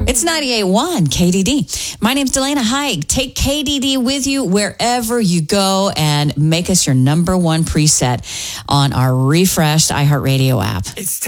It's 98.1 KDD. My name's Delana Haig. Take KDD with you wherever you go and make us your number one preset on our refreshed iHeartRadio app. It's